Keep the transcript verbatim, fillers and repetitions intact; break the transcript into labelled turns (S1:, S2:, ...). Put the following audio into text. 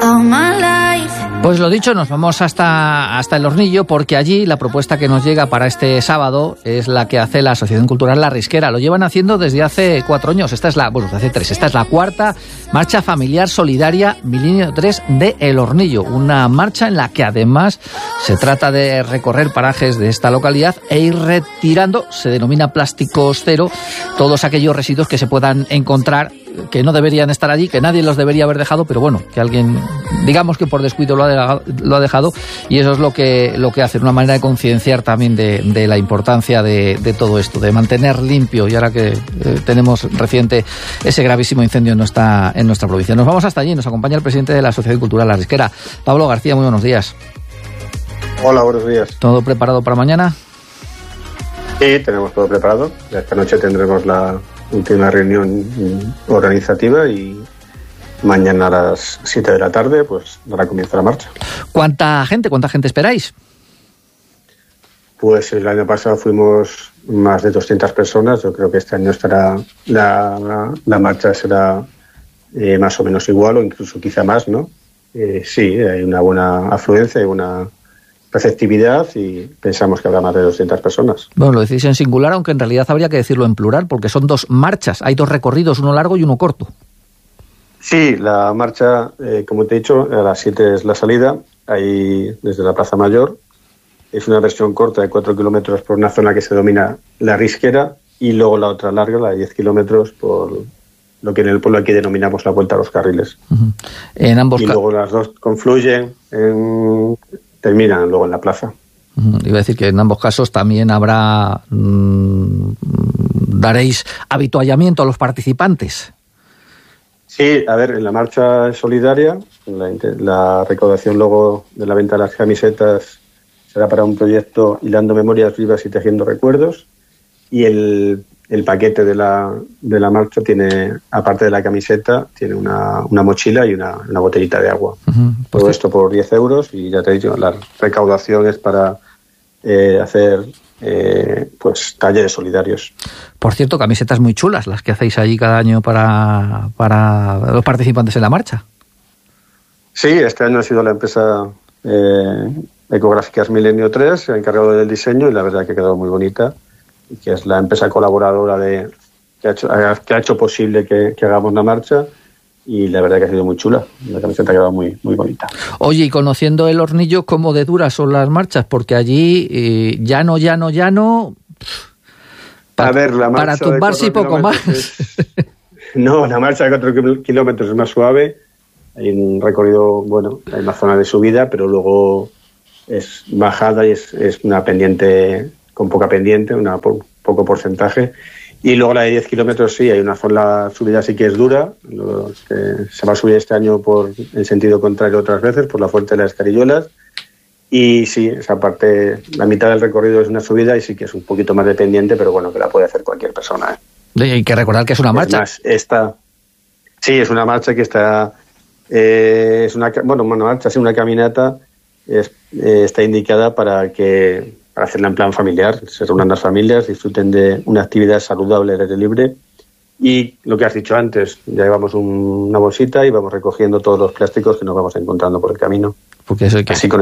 S1: all my life.
S2: Pues lo dicho, nos vamos hasta, hasta El Hornillo, porque allí la propuesta que nos llega para este sábado es la que hace la Asociación Cultural La Risquera. Lo llevan haciendo desde hace cuatro años. Esta es la, bueno, desde hace tres. Esta es la cuarta marcha familiar solidaria Milenio tres de El Hornillo. Una marcha en la que además se trata de recorrer parajes de esta localidad e ir retirando, se denomina plásticos cero, todos aquellos residuos que se puedan encontrar, que no deberían estar allí, que nadie los debería haber dejado, pero bueno, que alguien, digamos que por descuido lo ha dejado, lo ha dejado y eso es lo que lo que hace, una manera de concienciar también de, de la importancia de, de todo esto, de mantener limpio, y ahora que eh, tenemos reciente ese gravísimo incendio en nuestra, en nuestra provincia. Nos vamos hasta allí, nos acompaña el presidente de la Asociación Cultural La Risquera, Pablo García. Muy buenos días.
S3: Hola, buenos días.
S2: ¿Todo preparado para mañana?
S3: Sí, tenemos todo preparado. Esta noche tendremos la última reunión organizativa y mañana a las siete de la tarde pues dará comienzo la marcha.
S2: ¿Cuánta gente, cuánta gente esperáis?
S3: Pues el año pasado fuimos más de doscientas personas. Yo creo que este año estará la, la, la marcha será eh, más o menos igual o incluso quizá más, ¿no? Eh, sí, hay una buena afluencia, hay una receptividad y pensamos que habrá más de doscientas personas.
S2: Bueno, lo decís en singular, aunque en realidad habría que decirlo en plural, porque son dos marchas, hay dos recorridos, uno largo y uno corto.
S3: Sí, la marcha, eh, como te he dicho, a las siete es la salida, ahí desde la Plaza Mayor. Es una versión corta de cuatro kilómetros por una zona que se denomina La Risquera y luego la otra larga, la de diez kilómetros, por lo que en el pueblo aquí denominamos la Vuelta a los Carriles. Uh-huh.
S2: En ambos
S3: y
S2: ca-
S3: luego las dos confluyen en... terminan luego en la plaza.
S2: Uh, iba a decir que en ambos casos también habrá mmm, daréis habituallamiento a los participantes.
S3: Sí, a ver, en la marcha solidaria, la, la recaudación luego de la venta de las camisetas será para un proyecto Hilando Memorias Vivas y Tejiendo Recuerdos, y el, el paquete de la, de la marcha tiene, aparte de la camiseta, tiene una, una mochila y una, una botellita de agua. Uh-huh. Todo esto por diez euros y ya te he dicho, la recaudación es para eh, hacer eh, pues talleres solidarios.
S2: Por cierto, camisetas muy chulas las que hacéis allí cada año para, para los participantes en la marcha.
S3: Sí, este año ha sido la empresa eh, Ecográficas Milenio tres, se ha encargado del diseño y la verdad que ha quedado muy bonita, y que es la empresa colaboradora de que ha hecho, que ha hecho posible que, que hagamos la marcha, y la verdad que ha sido muy chula, la camiseta ha quedado muy, muy bonita.
S2: Oye, y conociendo El Hornillo, ¿cómo de duras son las marchas? Porque allí, eh, llano, llano, llano, pa,
S3: a ver, la marcha
S2: para tumbarse y poco más.
S3: Es, no, la marcha de cuatro kilómetros es más suave, hay un recorrido, bueno, hay una zona de subida, pero luego es bajada y es, es una pendiente con poca pendiente, una po- poco porcentaje. Y luego la de diez kilómetros sí, hay una zona, la subida sí que es dura, los que se va a subir este año por en sentido contrario otras veces, por la Fuente de las Carillolas. Y sí, esa parte, la mitad del recorrido es una subida y sí que es un poquito más de pendiente, pero bueno, que la puede hacer cualquier persona, ¿eh?
S2: Hay que recordar que es una marcha.
S3: Es más, esta, sí, es una marcha que está, eh, es una, bueno, una marcha, sí, una caminata, es, eh, está indicada para que para hacerla en plan familiar, se reúnan las familias, disfruten de una actividad saludable al aire libre. Y lo que has dicho antes, ya llevamos un, una bolsita y vamos recogiendo todos los plásticos que nos vamos encontrando por el camino.
S2: Porque eso hay que...
S3: Así con